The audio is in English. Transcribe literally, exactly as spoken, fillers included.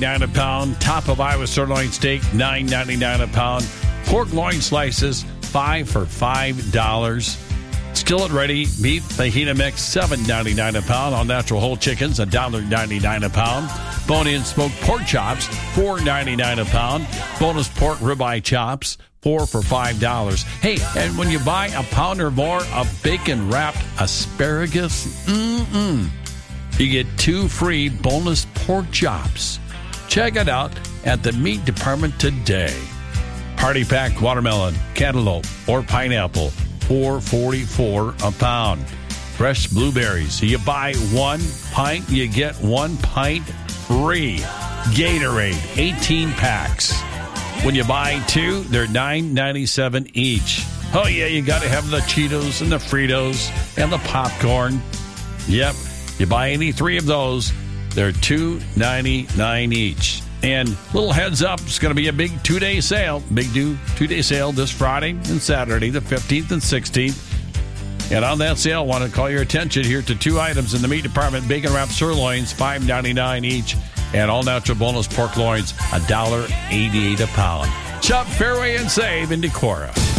ninety-nine a pound. Top of Iowa sirloin steak, nine ninety-nine a pound. Pork loin slices, five for five dollars. Skillet ready beef fajita mix, seven ninety-nine a pound. All natural whole chickens, one dollar ninety-nine a pound. Bone-in smoked pork chops, four ninety-nine a pound. Bonus pork ribeye chops, four for five dollars. Hey, and when you buy a pound or more of bacon-wrapped asparagus, mm-mm, you get two free boneless pork chops. Check it out at the meat department today. Party pack watermelon, cantaloupe, or pineapple, four forty-four a pound. Fresh blueberries. So you buy one pint, you get one pint free. Gatorade, eighteen packs. When you buy two, they're nine ninety-seven each. Oh yeah, you got to have the Cheetos and the Fritos and the popcorn. Yep, you buy any three of those, they're two ninety-nine each. And little heads up, it's going to be a big two-day sale. Big do two-day sale this Friday and Saturday, the fifteenth and sixteenth. And on that sale, I want to call your attention here to two items in the meat department. Bacon-wrapped sirloins, five ninety-nine each. And all-natural boneless pork loins, one dollar eighty-eight a pound. Shop Fairway and Save in Decorah.